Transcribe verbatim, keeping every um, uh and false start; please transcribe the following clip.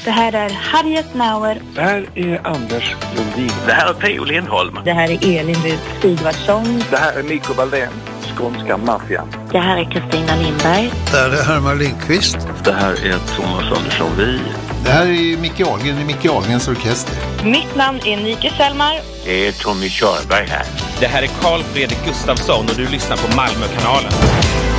Det här är Harriet Nauer. Det här är Anders Lundin. Det här är P.O. Lindholm. Det här är Elin Rud Sigvardsson. Det här är Mikko Valdén, skånska maffian. Det här är Kristina Lindberg. Det här är Herman Lindqvist. Det här är Thomas Andersson Vi. Det här är Micke Ahlgren i Micke Ahlgrens orkester. Mitt namn är Nike Selmar. Det är Tommy Körberg här. Det här är Carl Fredrik Gustafsson och du lyssnar på Malmökanalen.